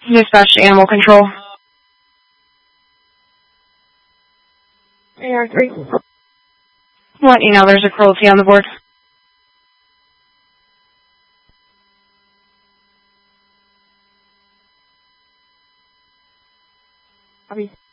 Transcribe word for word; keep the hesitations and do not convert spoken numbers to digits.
Dispatch to animal control. A R three. Let you know there's a cruelty on the board. Copy.